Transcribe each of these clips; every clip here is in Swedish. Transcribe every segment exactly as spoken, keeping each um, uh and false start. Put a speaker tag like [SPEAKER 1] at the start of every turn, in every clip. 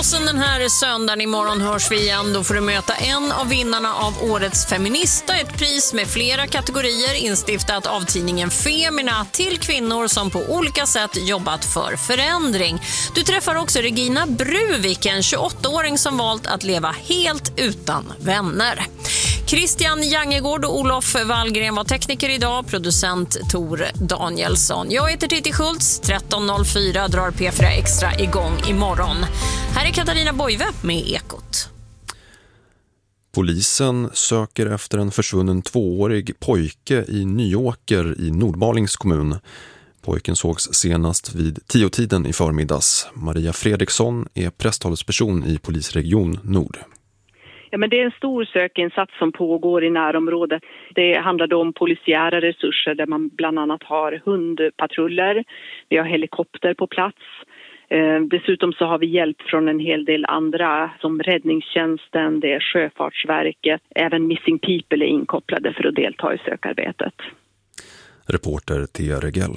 [SPEAKER 1] Aftenposten den här söndagen. Imorgon hörs vi igen. Då får du möta en av vinnarna av årets feminista. Ett pris med flera kategorier instiftat av tidningen Femina till kvinnor som på olika sätt jobbat för förändring. Du träffar också Regina Bruvik, en tjugoåttaåring som valt att leva helt utan vänner. Christian Jangegård och Olof Wallgren var tekniker idag, producent Tor Danielsson. Jag heter Titti Schultz, tretton noll fyra drar P fyra Extra igång imorgon. Här är Katarina Boive med Ekot.
[SPEAKER 2] Polisen söker efter en försvunnen tvåårig pojke i Nyåker i Nordmalings kommun. Pojken sågs senast vid tiotiden i förmiddags. Maria Fredriksson är presstalesperson i polisregion Nord.
[SPEAKER 3] Ja, men det är en stor sökinsats som pågår i närområdet. Det handlar då om polisiära resurser där man bland annat har hundpatruller. Vi har helikopter på plats. Eh, dessutom så har vi hjälp från en hel del andra som räddningstjänsten, det är Sjöfartsverket. Även Missing People är inkopplade för att delta i sökarbetet.
[SPEAKER 2] Reporter Thea Regell.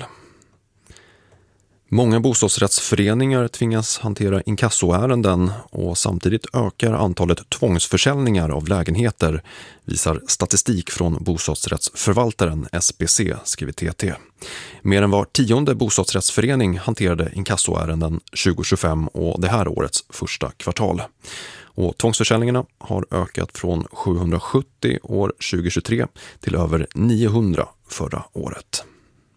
[SPEAKER 2] Många bostadsrättsföreningar tvingas hantera inkassoärenden och samtidigt ökar antalet tvångsförsäljningar av lägenheter, visar statistik från bostadsrättsförvaltaren S B C, skriver T T. Mer än var tionde bostadsrättsförening hanterade inkassoärenden tjugo tjugofem och det här årets första kvartal. Och tvångsförsäljningarna har ökat från sjuhundrasjuttio år tjugo tjugotre till över niohundra förra året.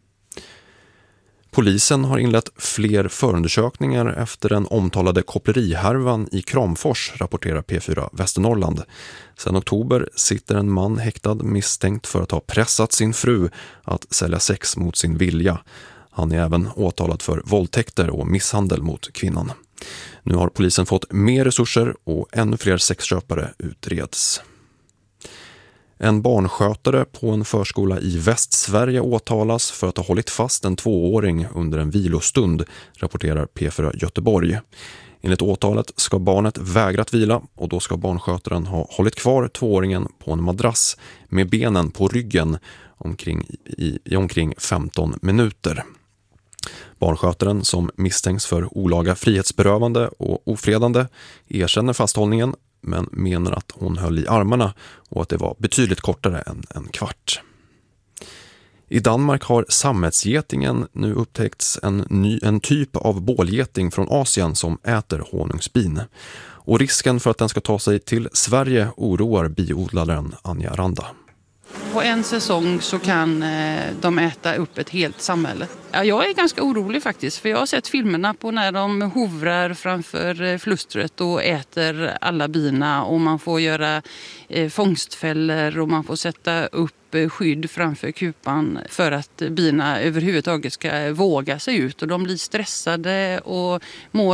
[SPEAKER 2] Polisen har inlett fler förundersökningar efter den omtalade koppleriharvan i Kramfors, rapporterar P fyra Västernorrland. Sedan oktober sitter en man häktad misstänkt för att ha pressat sin fru att sälja sex mot sin vilja. Han är även åtalad för våldtäkter och misshandel mot kvinnan. Nu har polisen fått mer resurser och ännu fler sexköpare utreds. En barnskötare på en förskola i Västsverige åtalas för att ha hållit fast en tvååring under en vilostund, rapporterar P fyra Göteborg. Enligt åtalet ska barnet vägrat vila och då ska barnskötaren ha hållit kvar tvååringen på en madrass med benen på ryggen omkring, i, i omkring femton minuter. Barnskötaren, som misstänks för olaga frihetsberövande och ofredande, erkänner fasthållningen men menar att hon höll i armarna och att det var betydligt kortare än en kvart. I Danmark har sammetsgetingen nu upptäckts en, ny, en typ av bålgeting från Asien som äter honungsbin. Och risken för att den ska ta sig till Sverige oroar biodlaren Anja Randa.
[SPEAKER 4] På en säsong så kan de äta upp ett helt samhälle. Ja, jag är ganska orolig faktiskt, för jag har sett filmerna på när de hovrar framför flustret och äter alla bina, och man får göra fångstfällor och man får sätta upp skydd framför kupan för att bina överhuvudtaget ska våga sig ut, och de blir stressade och mår